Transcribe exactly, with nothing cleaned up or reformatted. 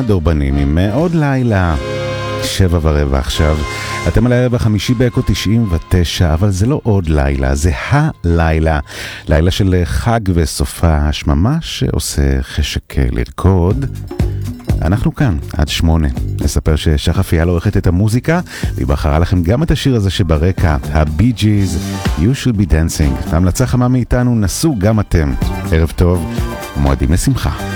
דורבנים עם עוד לילה, שבע ורבע עכשיו. אתם על הערב החמישי באקו תשעים ותשע, אבל זה לא עוד לילה, זה הלילה. לילה של חג וסופה השממה שעושה חשק לרקוד. אנחנו כאן עד שמונה. נספר ששחף יעל עורכת את המוזיקה, והיא בחרה לכם גם את השיר הזה שברקע, הבי ג'יז, You Should Be Dancing. ההמלצה חמה מאיתנו, נסו גם אתם. ערב טוב, מועדים לשמחה.